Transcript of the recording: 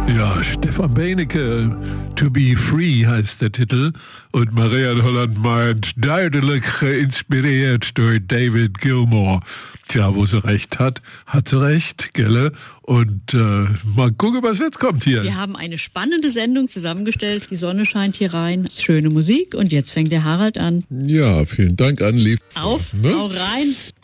Ja, Stefan Benecke, To Be Free heißt der Titel. Und Marianne Holland meint, duidelijk geïnspireerd durch David Gilmour. Tja, wo sie recht hat, hat sie recht, gell? Und mal gucken, was jetzt kommt hier. Wir haben eine spannende Sendung zusammengestellt. Die Sonne scheint hier rein. Schöne Musik. Und jetzt fängt der Harald an. Ja, vielen Dank, Annelies. Hau rein.